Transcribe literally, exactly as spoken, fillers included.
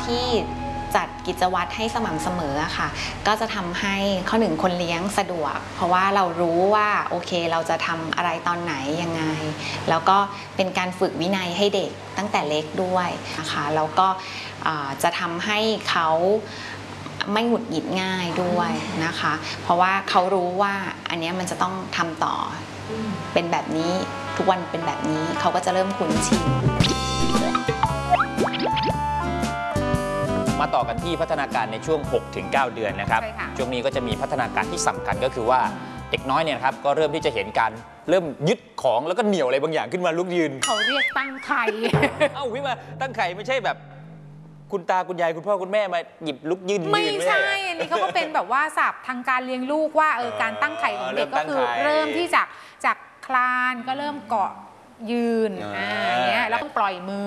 ที่จัดกิจวัตรให้สม่ำเสมอค่ะก็จะทำให้ข้อหนึ่งคนเลี้ยงสะดวกเพราะว่าเรารู้ว่าโอเคเราจะทำอะไรตอนไหนยังไงแล้วก็เป็นการฝึกวินัยให้เด็กตั้งแต่เล็กด้วยนะคะแล้วก็จะทำให้เขาไม่หงุดหงิดง่ายด้วยนะคะเพราะว่าเขารู้ว่าอันนี้มันจะต้องทำต่อเป็นแบบนี้ทุกวันเป็นแบบนี้เขาก็จะเริ่มคุ้นชินมาต่อกันที่พัฒนาการในช่วง หกถึงเก้า เดือนนะครับช่วงนี้ก็จะมีพัฒนาการที่สำคัญก็คือว่าเด็กน้อยเนี่ยครับก็เริ่มที่จะเห็นการเริ่มยึดของแล้วก็เหนี่ยวอะไรบางอย่างขึ้นมาลุกยืนเขาเรียกตั้งไข่เอ้าพี่มาตั้งไข่ไม่ใช่แบบคุณตาคุณยายคุณพ่อคุณแม่มาหยิบลุกยืนไม่ใช่อันนี้เขาก็เป็นแบบว่าศัพท์ทางการเลี้ยงลูกว่าเออการตั้งไข่ของเด็กก็คือเริ่มที่จากจากคลานก็เริ่มเกาะยืนอ่าเนี้ยแล้วก็ปล่อยมือ